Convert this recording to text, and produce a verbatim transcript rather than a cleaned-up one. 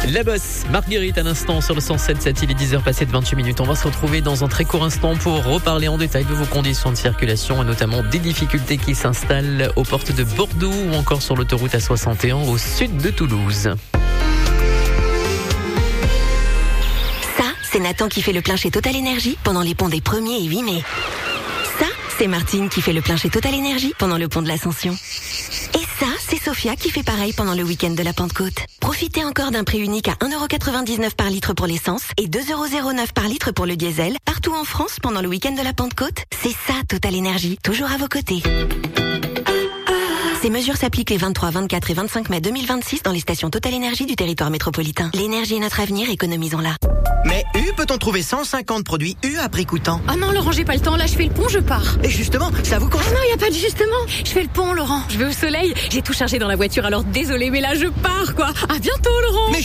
La Bosse, Marguerite à l'instant sur le cent sept sept, il est dix heures passées de vingt-huit minutes. On va se retrouver dans un très court instant pour reparler en détail de vos conditions de circulation et notamment des difficultés qui s'installent aux portes de Bordeaux ou encore sur l'autoroute A soixante et un au sud de Toulouse. Ça, c'est Nathan qui fait le plein chez Total Énergie pendant les ponts des premier et huit mai. Ça, c'est Martine qui fait le plein chez Total Énergie pendant le pont de l'Ascension. Et ça, c'est Sophia qui fait pareil pendant le week-end de la Pentecôte. Profitez encore d'un prix unique à un euro quatre-vingt-dix-neuf par litre pour l'essence et deux euros zéro neuf par litre pour le diesel, partout en France pendant le week-end de la Pentecôte. C'est ça, Total Énergie, toujours à vos côtés. Ces mesures s'appliquent les vingt-trois, vingt-quatre et vingt-cinq mai deux mille vingt-six dans les stations Total Énergie du territoire métropolitain. L'énergie est notre avenir, économisons-la. Mais U, peut-on trouver cent cinquante produits U à prix coûtant? Ah non, Laurent, j'ai pas le temps. Là, je fais le pont, je pars. Et justement, ça vous Ah concerne? non, y a pas de justement. Je fais le pont, Laurent. Je vais au soleil. J'ai tout chargé dans la voiture, alors désolé, mais là, je pars, quoi. À bientôt, Laurent. Mais